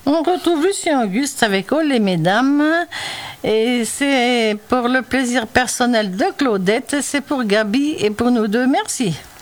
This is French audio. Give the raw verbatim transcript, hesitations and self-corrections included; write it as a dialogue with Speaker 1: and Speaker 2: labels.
Speaker 1: On retrouve Lucien Auguste avec Oh les mesdames. Et c'est pour le plaisir personnel de Claudette, c'est pour Gabi et pour nous deux. Merci.